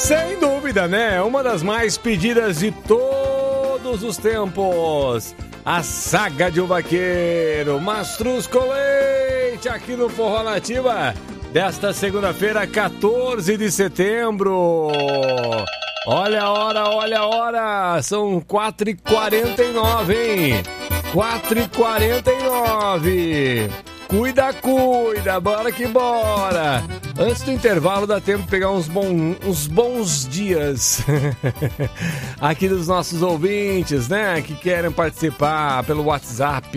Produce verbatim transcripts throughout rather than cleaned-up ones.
Sem dúvida, né? Uma das mais pedidas de todos os tempos. A saga de um vaqueiro, Mastruz com Leite, aqui no Forró Nativa, desta segunda-feira, quatorze de setembro. Olha a hora, olha a hora, são quatro e quarenta e nove, hein? quatro e quarenta e nove. Cuida, cuida, bora que bora. Antes do intervalo dá tempo de pegar uns, bom, uns bons dias aqui dos nossos ouvintes, né? Que querem participar pelo WhatsApp.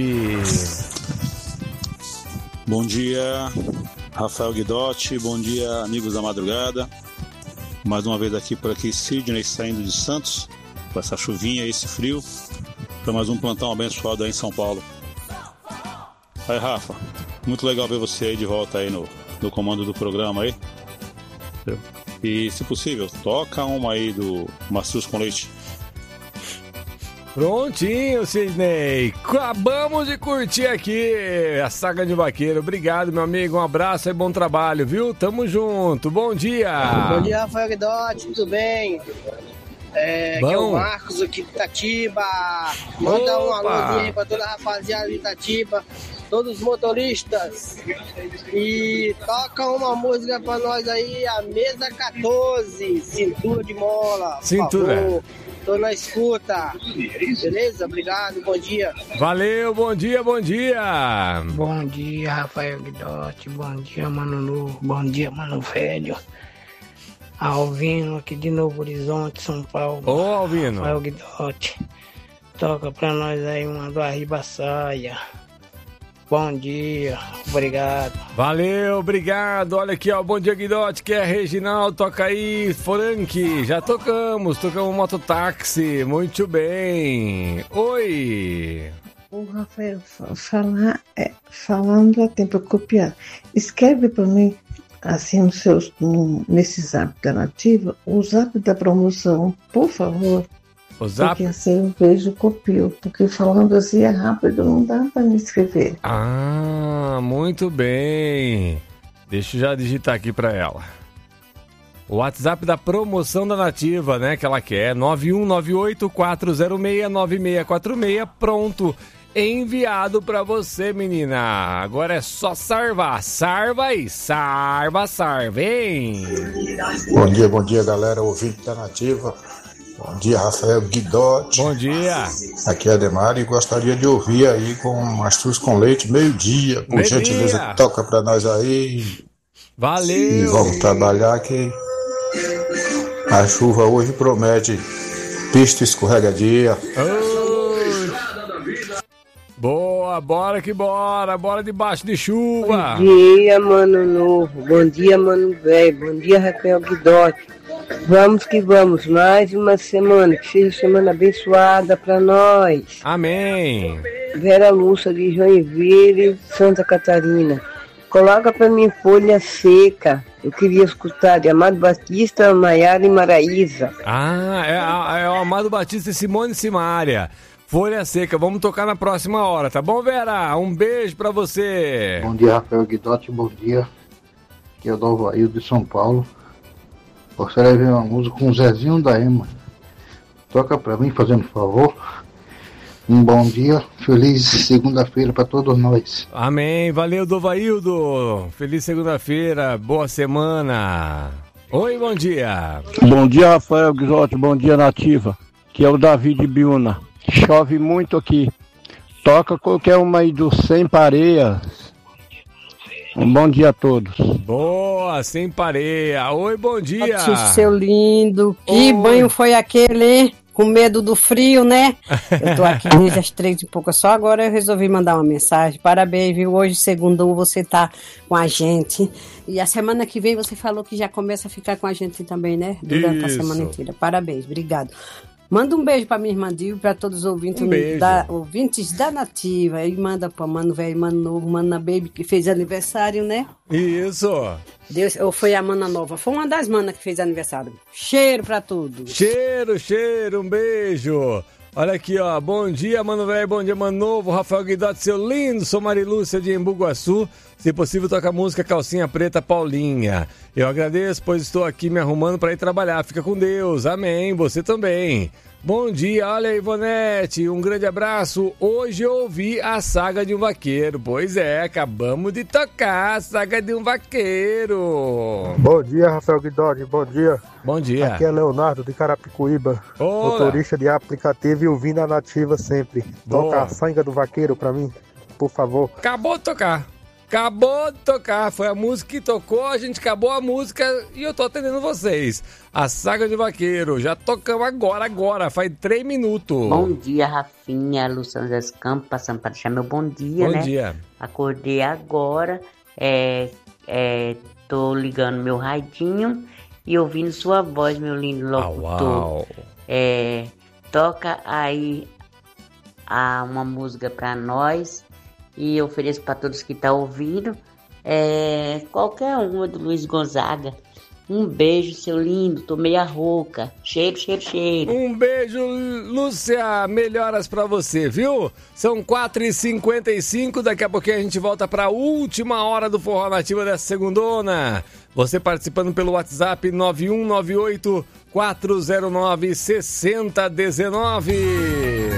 Bom dia, Rafael Guidotti. Bom dia, amigos da madrugada. Mais uma vez aqui por aqui, Sidney saindo de Santos, com essa chuvinha e esse frio, para mais um plantão abençoado aí em São Paulo. Aí, Rafa, muito legal ver você aí de volta aí no, no comando do programa aí. E, se possível, toca uma aí do Mastruz com Leite. Prontinho, Sidney. Acabamos de curtir aqui a saga de vaqueiro. Obrigado, meu amigo. Um abraço e bom trabalho, viu? Tamo junto. Bom dia. Bom dia, Rafael Guidotti. Tudo bem? É, aqui é o Marcos aqui de Itatiba. Manda um alôzinho aí pra toda a rapaziada de Itatiba, todos os motoristas. E toca uma música pra nós aí, a Mesa quatorze, Cintura de Mola. Cintura. Tô na escuta. Beleza? Obrigado, bom dia. Valeu, bom dia, bom dia. Bom dia, Rafael Guidotti. Bom dia, Mano Novo. Bom dia, Mano Velho. Alvino aqui de Novo Horizonte, São Paulo. Ô, Alvino. Rafael Guidotti. Toca pra nós aí uma do Arriba Saia. Bom dia, obrigado. Valeu, obrigado. Olha aqui, ó, bom dia, Guidotti, que é Reginaldo, toca aí, Frank, já tocamos, tocamos mototáxi, muito bem. Oi. O Rafael, falar, é, falando a tempo copiar, escreve para mim, assim, no seus, no, nesse zap da Nativa, o zap da promoção, por favor. O zap? Porque assim eu vejo copio, porque falando assim é rápido, não dá para me escrever. Ah, muito bem. Deixa eu já digitar aqui para ela. O WhatsApp da promoção da Nativa, né, que ela quer, nove um nove oito quatro zero seis nove seis quatro seis, pronto, enviado para você, menina. Agora é só sarvar, sarva aí, sarva, sarva, hein? Bom dia, bom dia, galera, ouvinte da Nativa. Bom dia, Rafael Guidotti. Bom dia. Aqui é Ademar e gostaria de ouvir aí com Mastruz com Leite, meio-dia. Por Meio gentileza, dia. toca pra nós aí. Valeu. E vamos trabalhar que a chuva hoje promete pista escorregadia. Oh. Boa, bora que bora, bora debaixo de chuva. Bom dia, Mano Novo. Bom dia, Mano Velho. Bom dia, Rafael Guidotti. Vamos que vamos, mais uma semana, que seja semana abençoada para nós. Amém. Vera Lúcia de Joinville, Santa Catarina. Coloca para mim Folha Seca. Eu queria escutar de Amado Batista, Maiara e Maraísa. Ah, é, é o Amado Batista e Simone Simaria. Folha Seca, vamos tocar na próxima hora, tá bom, Vera? Um beijo pra você. Bom dia, Rafael Guidotti, bom dia. Aqui é o Dalvail de São Paulo. Gostaria de ver uma música com o Zezinho da Ema. Toca pra mim, fazendo favor. Um bom dia, feliz segunda-feira pra todos nós. Amém, valeu, Dovaildo. Feliz segunda-feira, boa semana. Oi, bom dia. Bom dia, Rafael Guidotti, bom dia, Nativa. Aqui é o Davi de Biúna. Chove muito aqui. Toca qualquer uma aí do Sem Pareias. Um bom dia a todos. Boa, Sem Pareia. Oi, bom dia. Seu lindo. Que Oi. banho foi aquele, hein? Com medo do frio, né? Eu tô aqui desde as três e pouco. Só agora eu resolvi mandar uma mensagem. Parabéns, viu? Hoje, segundo, você tá com a gente. E a semana que vem você falou que já começa a ficar com a gente também, né? Durante Isso. a semana inteira. Parabéns, obrigado. Manda um beijo pra minha irmã Dil, pra todos os ouvintes, Um beijo. da, ouvintes da Nativa. E manda pra Mano Velho, Mano Novo, Mana Baby, que fez aniversário, né? Isso. Deus, ou foi a Mana Nova? Foi uma das manas que fez aniversário. Cheiro pra todos. Cheiro, cheiro, um beijo. Olha aqui, ó. Bom dia, mano velho. Bom dia, mano novo. Rafael Guidotti, seu lindo. Sou Marilúcia de Embu Guaçu. Se possível, toca a música Calcinha Preta Paulinha. Eu agradeço, pois estou aqui me arrumando para ir trabalhar. Fica com Deus. Amém. Você também. Bom dia, olha aí, Ivonete, um grande abraço. Hoje eu ouvi a Saga de um Vaqueiro. Pois é, acabamos de tocar a Saga de um Vaqueiro. Bom dia, Rafael Guidotti, bom dia. Bom dia. Aqui é Leonardo de Carapicuíba, Olá. Motorista de aplicativo e ouvindo a Nativa sempre. Boa. Toca a Saga do Vaqueiro pra mim, por favor. Acabou de tocar. Acabou de tocar, foi a música que tocou, a gente acabou a música e eu tô atendendo vocês. A Saga de Vaqueiro, já tocamos agora, agora, faz três minutos. Bom dia, Rafinha, Luciano das Campos, passando para deixar meu bom dia, bom né? Bom dia. Acordei agora, é, é, tô ligando meu radinho e ouvindo sua voz, meu lindo locutor. Au, au. É, toca aí a, uma música pra nós. E eu ofereço para todos que estão tá ouvindo, é, qualquer uma do Luiz Gonzaga. Um beijo, seu lindo, tô meia rouca. Cheiro, cheiro, cheiro. Um beijo, Lúcia. Melhoras pra você, viu? São quatro e cinquenta e cinco, daqui a pouquinho a gente volta pra última hora do Forró Nativa dessa segundona. Você participando pelo WhatsApp nove um nove oito, quatro zero nove, seis zero um nove.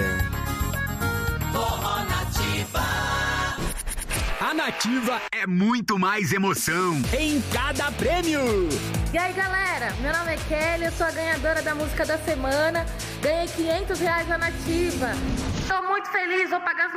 A Nativa é muito mais emoção em cada prêmio. E aí, galera, meu nome é Kelly, eu sou a ganhadora da música da semana. Ganhei quinhentos reais na Nativa. Tô muito feliz, vou pagar as